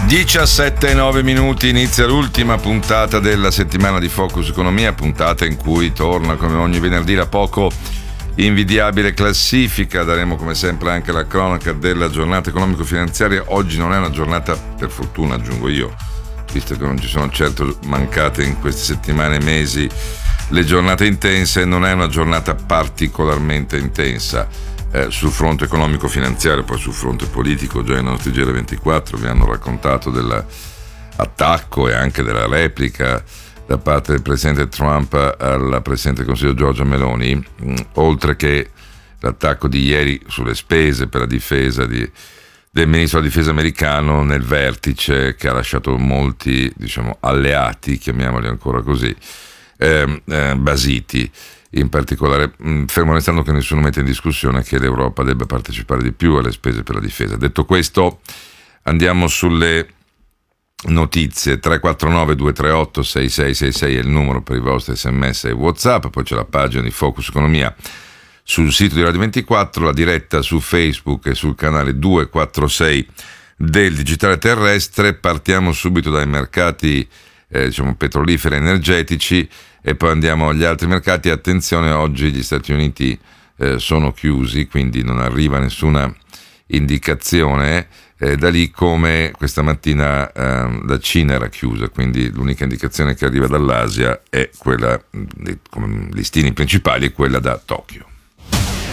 17:09 minuti, inizia l'ultima puntata della settimana di Focus Economia, puntata in cui torna come ogni venerdì la poco invidiabile classifica. Daremo come sempre anche la cronaca della giornata economico-finanziaria. Oggi non è una giornata, per fortuna aggiungo io, visto che non ci sono certo mancate in queste settimane e mesi le giornate intense, non è una giornata particolarmente intensa. Sul fronte economico-finanziario, poi sul fronte politico già i nostri GR24 vi hanno raccontato dell'attacco e anche della replica da parte del presidente Trump alla presidente del Consiglio Giorgia Meloni, oltre che l'attacco di ieri sulle spese per la difesa del ministro della difesa americano nel vertice, che ha lasciato molti, alleati, chiamiamoli ancora così, basiti. In particolare, fermo restando che nessuno mette in discussione che l'Europa debba partecipare di più alle spese per la difesa. Detto questo, andiamo sulle notizie. 349-238-6666 è il numero per i vostri sms e WhatsApp, poi c'è la pagina di Focus Economia sul sito di Radio 24, la diretta su Facebook e sul canale 246 del Digitale Terrestre. Partiamo subito dai mercati petroliferi e energetici e poi andiamo agli altri mercati. Attenzione, oggi gli Stati Uniti sono chiusi, quindi non arriva nessuna indicazione, da lì come questa mattina la Cina era chiusa, quindi l'unica indicazione che arriva dall'Asia è quella, come listini principali, è quella da Tokyo.